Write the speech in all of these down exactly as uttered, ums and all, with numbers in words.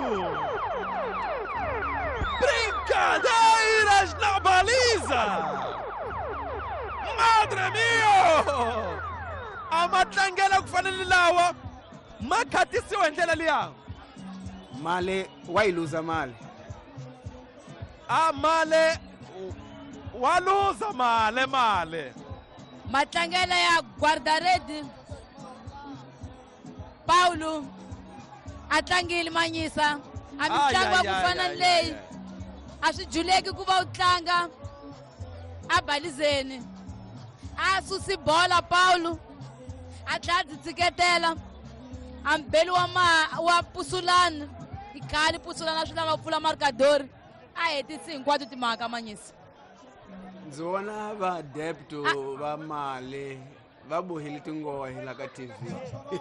Brincadeiras na baliza! Madre mio! Amatlangela kufanele lawa makhathisiwe ndlela liya. Male wayiluza Male. Ah, Male waluza Male Male. Matlangela ya Guardared Paulo atlangile Manyisa a mitlangu ku fana leyi a swi juleki ku va u tlanga a balizeni a susi bola Paulo a tlhadzi tsiketela ambeli wa ma wa Pusulana ikhali Pusulana swi lava pfula markadori a hetisi hinkwato timhaka Manyisa. Zona va debto va Male va bohile tingohe la ka T V.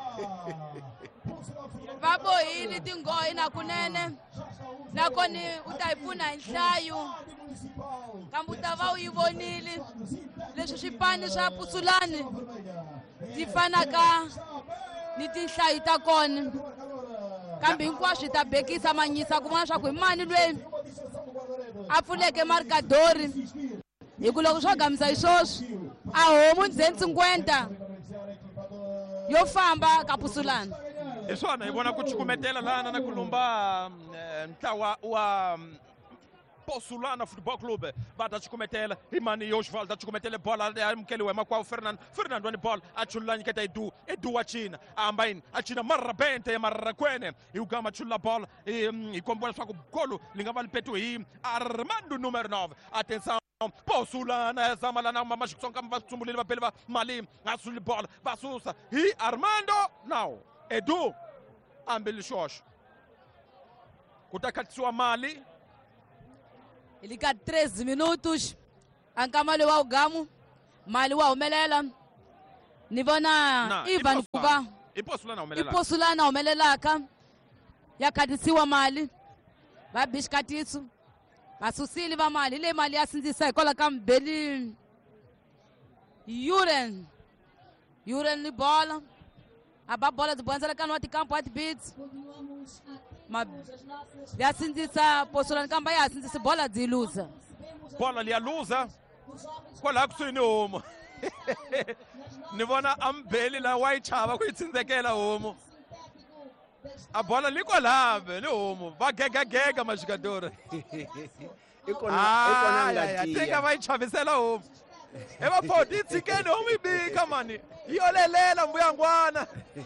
Va bohile tingohe na kunene nakoni u ta ipfuna hi nhlayo kambe u ta va u yi vonile leswi swipani swa Pusulani ti fanaka ni tinhlayo ta kona kambe hinkwaswo ta bekisa Manyisa kuma swa ku hi mani lweyi a pfuleke markadori hi ku loko swo gamisa hi swoswi a homu ndzeni cinquenta yo famba ka Pusulana. Hi swona hi vona ku cukumetela lana na ku lumba ntlawa wa Pusulana Football Club va ta cukumetela hi mani Yoshval ta cukumetele bola ya mkeliwe makwa Fernand Fernand wani bola a chulla nyiketa Edu Edu wa China ambain a China marabente marakwene hi ugama chulla bola hi kombola swa ku golo lingava lipetu hi Armando numero nove. Atenção Pusulana zamalana mama xitsonga va tsumbulile va pele va Mali a suli bola va susa hi Armando now Edu ambele xoxo kutakhatsiwa Mali Ele ka treze minutos ankamali wa ugamu Mali wa humelela ni vona Ivan kuva Ipusulana humelela Ipusulana humelelaka ya khathisiwa Mali va bishkatisu vasusili va Mali le Mali ya sindzisa hikola ka mbeli Yuren Yuren ni bola aba bola dzibonzela kana wa tikampo at beats ma ya sindzisa Pusulana kamba ya sindzisa bola dziluza bola liya luza kwala kusini homo ni vona ambeli la wa ichava ku itsindzekela homo a bola liko lave ni homo va gega gega maxikadora Ikona ikona ngati. Teka va ichavisela homo e va foti tsikeni homo ibika mani yolelela mbuyangwana.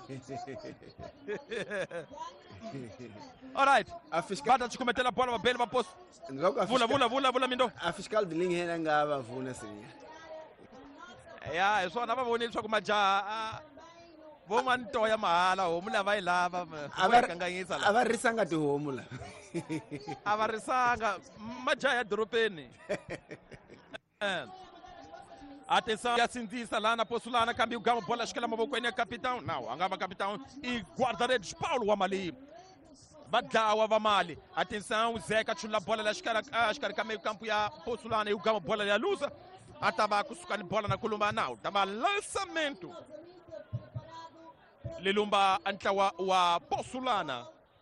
All right. Bata chukumetela bola va beli va post. Vula vula vula vula mindo. A fiscal billing hena ngava vuna siya. Ya, hi swona va vonile swa ku majaha vo manto ya mahala homu lava yi lava kanganyisa la. A va risanga tihomu la. A va risanga majaha ya doropeni. Atenção, ya sindzisa lana Pusulana kambi ugama bola xikela mavokweni ya capitão. Não, angava capitão e guarda-redes Paulo wa Mali. Badlawa va Mali. Atenção, Zeca chula bola la xikela xikela ka meio campo ya Pusulana e ugama bola ya luza. Atava kusukani bola na kulumba não. Tava lançamento. Lilumba antlawa wa Pusulana.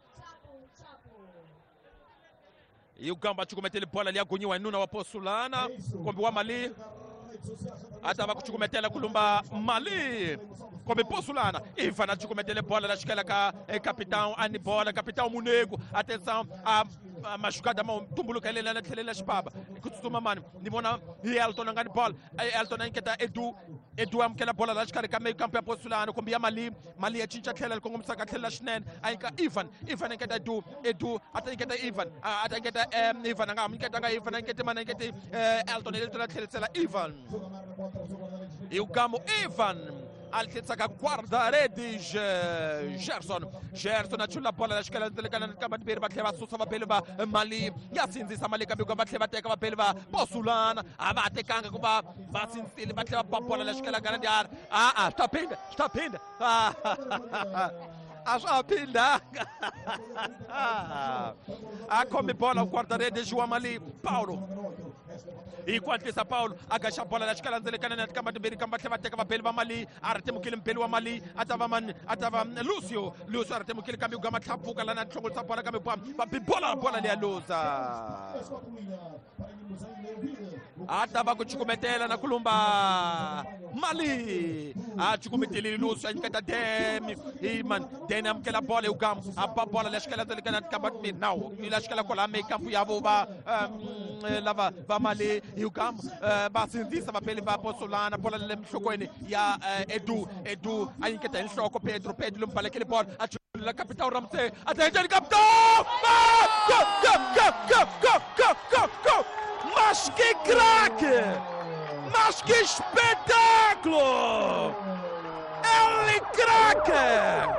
E o gamba chukumetele bola ali agonyiwa nuna wa Pusulana kombi wa Mali atava kuchukumetela kulumba Mali kombi Pusulana Ivan achukumetele bola la xikela ka capitão ani bola capitão Munego. Atenção a machucada mão tumbuluka ele na tlhelela xipaba kutsuma mani ni vona hi Elton ngani bola Elton anketa Edu Edu amkela bola la xikela ka meio campo ya Pusulana kombi ya Mali Mali ya cinca tlhela kongomisa ka tlhela xinene ayika Ivan Ivan anketa Edu Edu atanketa Ivan atanketa Ivan anga amketa nga Ivan anketa mana anketa Elton ele tlhelela Ivan e o gamo Ivan altezza ka guarda-redes Gerson Gerson a chulla bola la xikela delegana kamba de va tlhela susa va pele va Mali ya sindzisa Mali kambi va tlhela teka va pele va Pusulana a va tekanga ku va va sindzile va tlhela va bola la xikela kana diar a a sta pinda sta pinda a swa phindanga a khombi bola guarda-redes wa Mali Paulo enquanto São Paulo agacha a bola na escala nzerekana na kamba mbili kamba teva teka vapeli va mali aratemukile mpeli wa mali atava man atava Lucio Lucio aratemukile kambi ugama thapuka lana tlhongolisa bola kambi bwa vabibola bola le yaluza atava kuchukumetela na kulumba mali achukumetele Lucio anyikata demi iman deni amkela bola ugam apa bola la escala nzerekana kamba mbili now ila escala kola me kampu yavo va lava va mali ugam basindisa vapeli va Posolana bola le mhlokweni ya Edu Edu ayinketha inhloko Pedro Pedro mbalekele bola la capital Ramsey atende capitão go go go go go go go go mas que craque mas que espetáculo ele craque